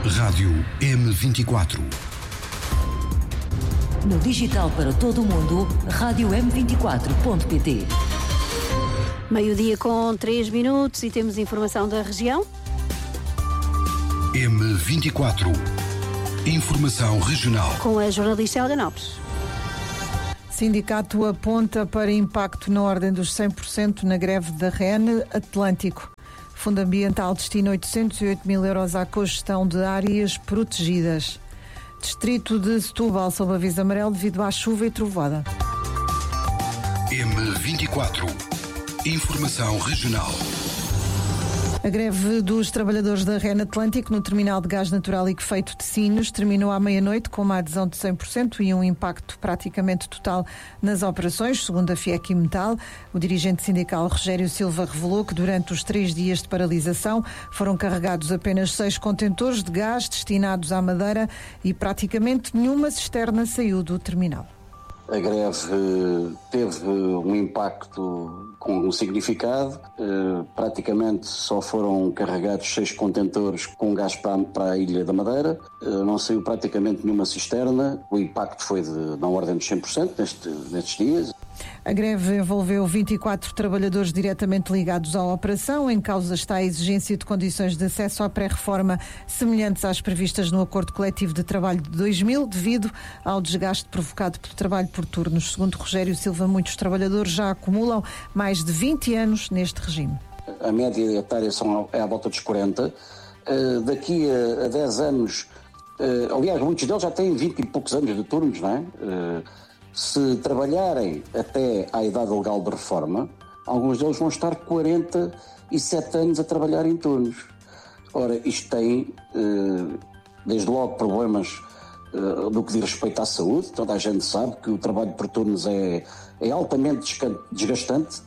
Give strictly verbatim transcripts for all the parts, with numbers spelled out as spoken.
Rádio M vinte e quatro. No digital para todo o mundo, rádio m vinte e quatro ponto p t. Meio-dia com três minutos e temos informação da região. M vinte e quatro. Informação regional. Com a jornalista Helga Nopes. Sindicato aponta para impacto na ordem dos cem por cento na greve da R E N Atlântico. Fundo Ambiental destina oitocentos e oito mil euros à cogestão de áreas protegidas. Distrito de Setúbal sob aviso amarelo devido à chuva e trovoada. M vinte e quatro. Informação regional. A greve dos trabalhadores da R E N Atlântico no terminal de gás natural liquefeito de Sines terminou à meia-noite com uma adesão de cem por cento e um impacto praticamente total nas operações, segundo a Fiecchimetal. O dirigente sindical Rogério Silva revelou que durante os três dias de paralisação foram carregados apenas seis contentores de gás destinados à Madeira e praticamente nenhuma cisterna saiu do terminal. A greve teve um impacto com um significado. Praticamente só foram carregados seis contentores com gás para a Ilha da Madeira. Não saiu praticamente nenhuma cisterna. O impacto foi de, na ordem dos cem por cento neste, nestes dias. A greve envolveu vinte e quatro trabalhadores diretamente ligados à operação. Em causa está a exigência de condições de acesso à pré-reforma semelhantes às previstas no Acordo Coletivo de Trabalho de dois mil, devido ao desgaste provocado pelo trabalho por turnos. Segundo Rogério Silva, muitos trabalhadores já acumulam mais de vinte anos neste regime. A média etária são, é à volta dos quarenta. Uh, daqui a, a dez anos, uh, aliás, muitos deles já têm vinte e poucos anos de turnos, não é? Uh, Se trabalharem até à idade legal de reforma, alguns deles vão estar quarenta e sete anos a trabalhar em turnos. Ora, isto tem, desde logo, problemas do que diz respeito à saúde. Toda a gente sabe que o trabalho por turnos é, é altamente desgastante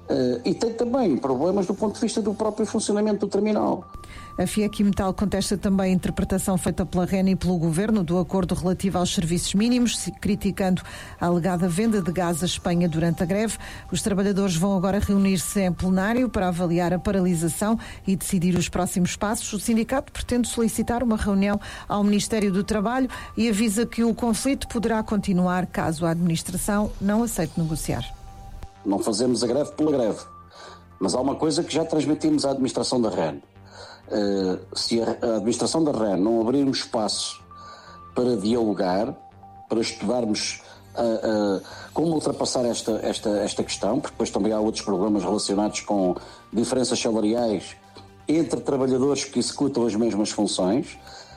e tem também problemas do ponto de vista do próprio funcionamento do terminal. A Fiecchimetal contesta também a interpretação feita pela R E N e pelo Governo do acordo relativo aos serviços mínimos, criticando a alegada venda de gás à Espanha durante a greve. Os trabalhadores vão agora reunir-se em plenário para avaliar a paralisação e decidir os próximos passos. O sindicato pretende solicitar uma reunião ao Ministério do Trabalho e avisa que o conflito poderá continuar caso a administração não aceite negociar. Não fazemos a greve pela greve, mas há uma coisa que já transmitimos à administração da R E N. Uh, se a, a administração da R E N não abrir um espaço para dialogar, para estudarmos uh, uh, como ultrapassar esta, esta, esta questão, porque depois também há outros problemas relacionados com diferenças salariais entre trabalhadores que executam as mesmas funções,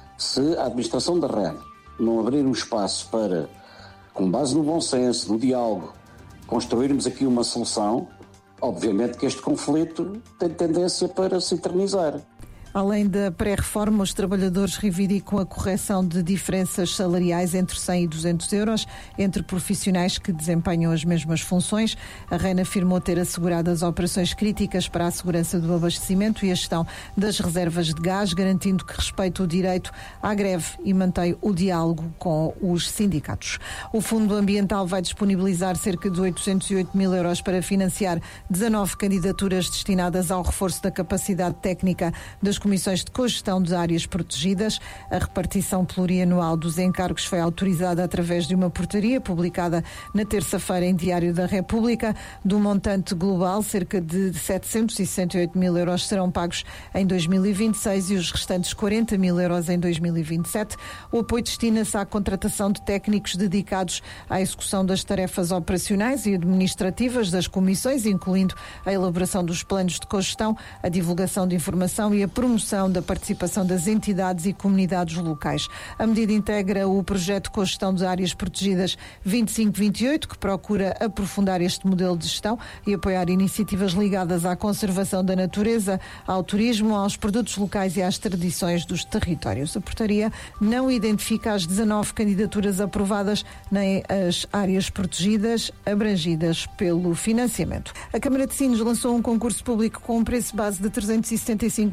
se a administração da R E N não abrir um espaço para, com base no bom senso, no diálogo, construirmos aqui uma solução, obviamente que este conflito tem tendência para se eternizar. Além da pré-reforma, os trabalhadores reivindicam a correção de diferenças salariais entre cem e duzentos euros entre profissionais que desempenham as mesmas funções. A R E N afirmou ter assegurado as operações críticas para a segurança do abastecimento e a gestão das reservas de gás, garantindo que respeita o direito à greve e mantém o diálogo com os sindicatos. O Fundo Ambiental vai disponibilizar cerca de oitocentos e oito mil euros para financiar dezanove candidaturas destinadas ao reforço da capacidade técnica das comissões de cogestão de áreas protegidas. A repartição plurianual dos encargos foi autorizada através de uma portaria publicada na terça-feira em Diário da República. Do montante global, cerca de setecentos e sessenta e oito mil euros serão pagos em dois mil e vinte e seis e os restantes quarenta mil euros em dois mil e vinte e sete. O apoio destina-se à contratação de técnicos dedicados à execução das tarefas operacionais e administrativas das comissões, incluindo a elaboração dos planos de cogestão, a divulgação de informação e a promoção da participação das entidades e comunidades locais. A medida integra o projeto de cogestão de áreas protegidas vinte e cinco vinte e oito, que procura aprofundar este modelo de gestão e apoiar iniciativas ligadas à conservação da natureza, ao turismo, aos produtos locais e às tradições dos territórios. A portaria não identifica as dezanove candidaturas aprovadas nem as áreas protegidas abrangidas pelo financiamento. A Câmara de Sines lançou um concurso público com um preço base de trezentos e setenta e cinco mil euros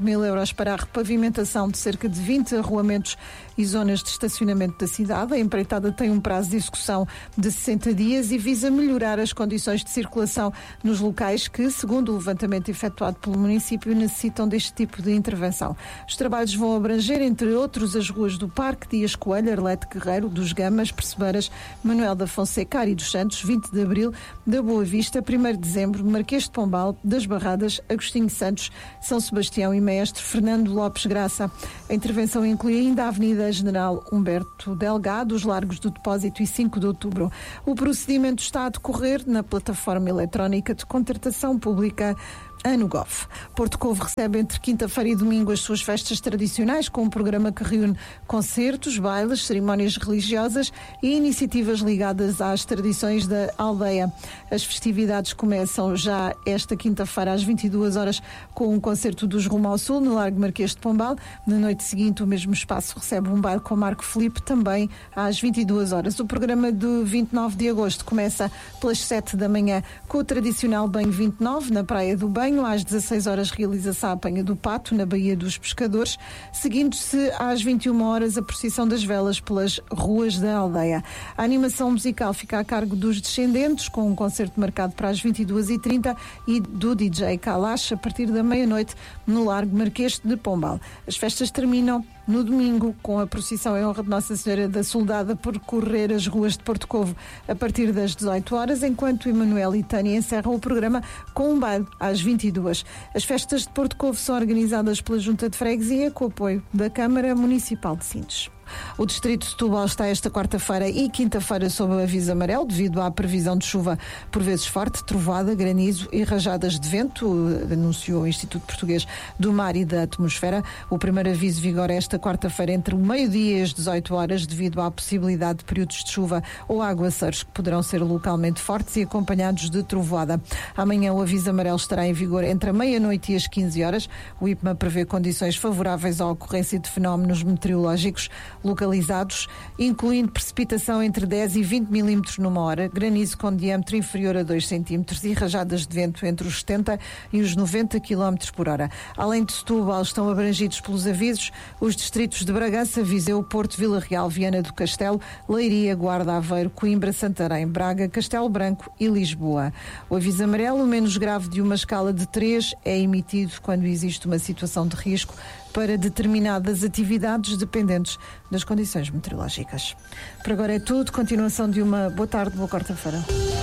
euros para a repavimentação de cerca de vinte arruamentos e zonas de estacionamento da cidade. A empreitada tem um prazo de execução de sessenta dias e visa melhorar as condições de circulação nos locais que, segundo o levantamento efetuado pelo município, necessitam deste tipo de intervenção. Os trabalhos vão abranger, entre outros, as ruas do Parque, Dias Coelho, Arlete Guerreiro, dos Gamas, Percebeiras, Manuel da Fonseca, Ari dos Santos, vinte de abril, da Boa Vista, primeiro de dezembro, Marquês de Pombal, das Barradas, Agostinho Santos, São Sebastião e Mestre Fernando Lopes Graça. A intervenção inclui ainda a Avenida General Humberto Delgado, os Largos do Depósito e cinco de outubro. O procedimento está a decorrer na plataforma eletrónica de contratação pública ANUGOV. Porto Covo recebe entre quinta-feira e domingo as suas festas tradicionais, com um programa que reúne concertos, bailes, cerimónias religiosas e iniciativas ligadas às tradições da aldeia. As festividades começam já esta quinta-feira às vinte e duas horas com um concerto dos Rumo ao Sul no Largo Marquês de Pombal. Na noite seguinte, o mesmo espaço recebe um baile com Marco Filipe, também às vinte e duas horas. O programa do vinte e nove de agosto começa pelas sete da manhã com o tradicional Banho vinte e nove na Praia do Banho. Às dezasseis horas realiza-se a apanha do pato na Baía dos Pescadores, seguindo-se às vinte e uma horas a procissão das velas pelas ruas da aldeia. A animação musical fica a cargo dos Descendentes, com um concerto marcado para as vinte e duas e trinta e do D J Kalash a partir da meia-noite no Largo Marquês de Pombal. As festas terminam no domingo, com a procissão em honra de Nossa Senhora da Soldada por correr as ruas de Porto Covo a partir das dezoito horas, enquanto Emanuel e Tânia encerram o programa com um baile às vinte e duas. As festas de Porto Covo são organizadas pela Junta de Freguesia com o apoio da Câmara Municipal de Sintes. O distrito de Setúbal está esta quarta-feira e quinta-feira sob aviso amarelo devido à previsão de chuva por vezes forte, trovoada, granizo e rajadas de vento, anunciou o Instituto Português do Mar e da Atmosfera. O primeiro aviso vigora esta quarta-feira entre o meio-dia e as dezoito horas devido à possibilidade de períodos de chuva ou aguaceiros que poderão ser localmente fortes e acompanhados de trovoada. Amanhã o aviso amarelo estará em vigor entre a meia-noite e as quinze horas. O I P M A prevê condições favoráveis à ocorrência de fenómenos meteorológicos localizados, incluindo precipitação entre dez e vinte milímetros numa hora, granizo com diâmetro inferior a dois centímetros e rajadas de vento entre os setenta e os noventa quilómetros por hora. Além de Setúbal, estão abrangidos pelos avisos os distritos de Bragança, Viseu, Porto, Vila Real, Viana do Castelo, Leiria, Guarda, Aveiro, Coimbra, Santarém, Braga, Castelo Branco e Lisboa. O aviso amarelo, o menos grave de uma escala de três, é emitido quando existe uma situação de risco para determinadas atividades dependentes das condições meteorológicas. Por agora é tudo. Continuação de uma boa tarde, boa quarta-feira.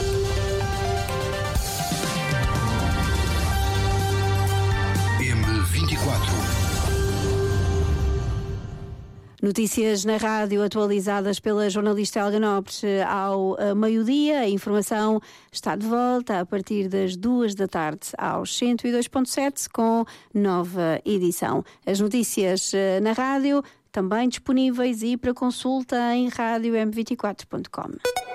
M vinte e quatro. Notícias na rádio atualizadas pela jornalista Helga Nobres ao meio-dia. A informação está de volta a partir das duas da tarde aos cento e dois ponto sete com nova edição. As notícias na rádio também disponíveis e para consulta em rádio m vinte e quatro ponto com.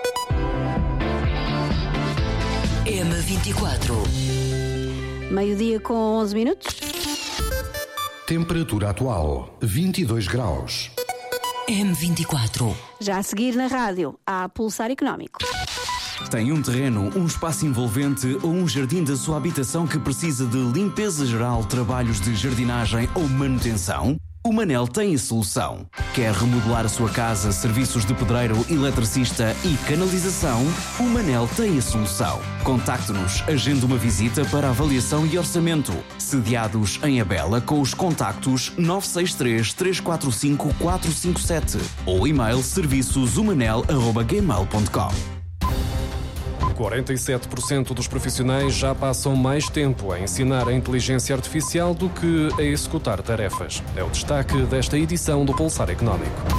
M vinte e quatro. Meio-dia com onze minutos. Temperatura atual, vinte e dois graus. M vinte e quatro. Já a seguir na rádio, há Pulsar Económico. Tem um terreno, um espaço envolvente ou um jardim da sua habitação que precisa de limpeza geral, trabalhos de jardinagem ou manutenção? O Manel tem a solução. Quer remodelar a sua casa, serviços de pedreiro, eletricista e canalização? O Manel tem a solução. Contacte-nos, agende uma visita para avaliação e orçamento. Sediados em Abela com os contactos nove seis três, três quatro cinco, quatro cinco sete ou e-mail serviços umanel arroba gmail ponto com. quarenta e sete por cento dos profissionais já passam mais tempo a ensinar a inteligência artificial do que a executar tarefas. É o destaque desta edição do Pulsar Económico.